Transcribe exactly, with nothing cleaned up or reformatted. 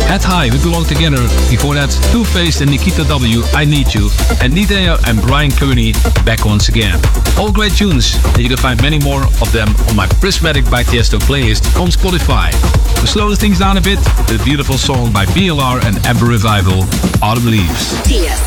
At High, We Belong Together. Before that, Two Faced and Nikita W, I Need You. And Nidea and Brian Kearney, Back Once Again. All great tunes, and you can find many more of them on my Prismatic by Tiesto playlist on Spotify. To slow things down a bit, the beautiful song by B L R and Amber Revival, Autumn Leaves. Tiesto.